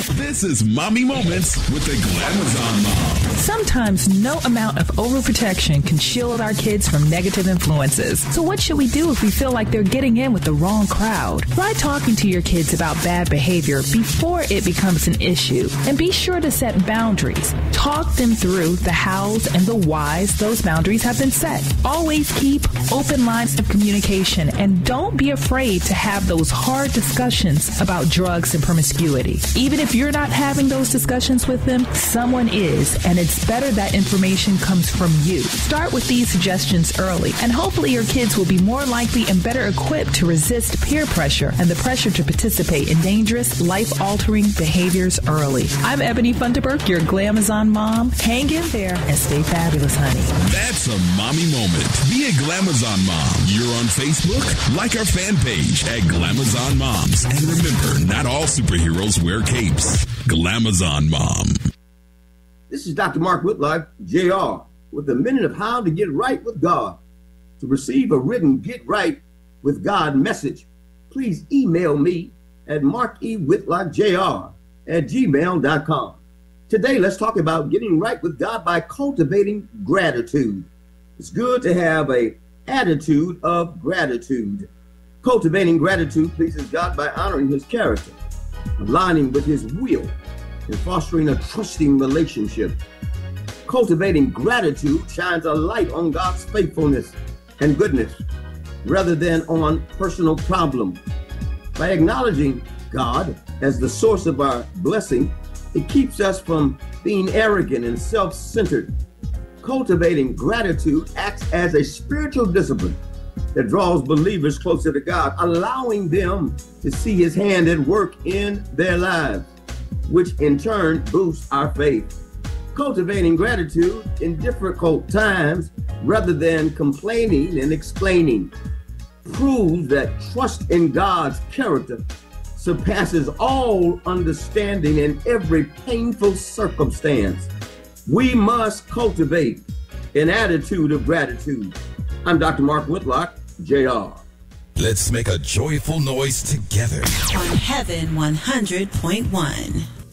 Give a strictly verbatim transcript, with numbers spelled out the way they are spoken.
This is Mommy Moments with the Glamazon Mom. Sometimes no amount of overprotection can shield our kids from negative influences. So what should we do if we feel like they're getting in with the wrong crowd? Try talking to your kids about bad behavior before it becomes an issue. And be sure to set boundaries. Talk them through the hows and the whys those boundaries have been set. Always keep open lines of communication and don't be afraid to have those hard discussions about drugs and promiscuity. Even if you're not having those discussions with them, someone is, and it's better that information comes from you. Start with these suggestions early, and hopefully your kids will be more likely and better equipped to resist peer pressure and the pressure to participate in dangerous, life-altering behaviors early. I'm Ebony Funderburk, your Glamazon mom. Hang in there and stay fabulous, honey. That's a mommy moment. Be a Glamazon mom. You're on Facebook? Like our fan page at Glamazon Moms. And remember, not all superheroes wear capes. Glamazon Mom. This is Doctor Mark Whitlock, J R, with a minute of how to get right with God. To receive a written Get Right with God message, please email me at markwhitlockjr at gmail dot com. Today, let's talk about getting right with God by cultivating gratitude. It's good to have a attitude of gratitude. Cultivating gratitude pleases God by honoring his character, aligning with his will, and fostering a trusting relationship. Cultivating gratitude shines a light on God's faithfulness and goodness rather than on personal problems. By acknowledging God as the source of our blessing, it keeps us from being arrogant and self-centered. Cultivating gratitude acts as a spiritual discipline that draws believers closer to God, allowing them to see his hand at work in their lives, which in turn boosts our faith. Cultivating gratitude in difficult times rather than complaining and explaining proves that trust in God's character surpasses all understanding in every painful circumstance. We must cultivate an attitude of gratitude. I'm Doctor Mark Whitlock, J R. Let's make a joyful noise together on Heaven one hundred point one.